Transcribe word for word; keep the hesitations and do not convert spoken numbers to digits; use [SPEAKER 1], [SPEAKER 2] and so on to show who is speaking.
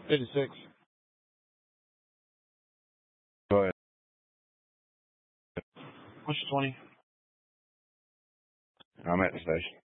[SPEAKER 1] fifty-six.
[SPEAKER 2] Go ahead.
[SPEAKER 1] What's your twenty?
[SPEAKER 2] I'm at the station.